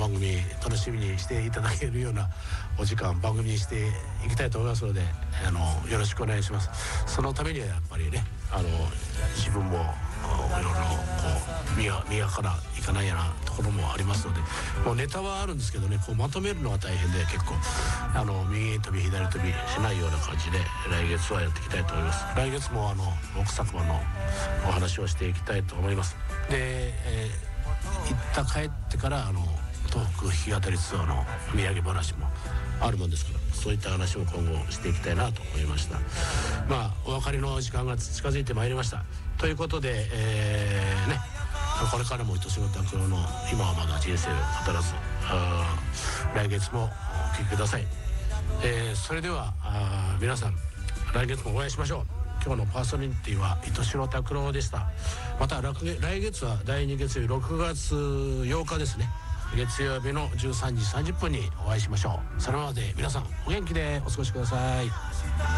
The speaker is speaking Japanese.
番組楽しみにしていただけるようなお時間番組にしていきたいと思いますので、よろしくお願いします。そのためにはやっぱりね、自分もいろいろ磨かないかないようなところもありますので、もうネタはあるんですけどね、まとめるのが大変で、結構右飛び左飛びしないような感じで来月はやっていきたいと思います。来月も奥作間のお話をしていきたいと思います。で、帰ってから東北弾き語りツアーの土産話もあるもんですから、そういった話を今後していきたいなと思いました。お別れの時間が近づいてまいりましたということで、これからも愛しの拓郎の今はまだ人生を語らず、来月もお聴きください。それでは皆さん来月もお会いしましょう。今日のパーソナリティは愛しの拓郎でした。また来月は第2月曜日6月8日ですね、月曜日の13時30分にお会いしましょう。それまで皆さんお元気でお過ごしください。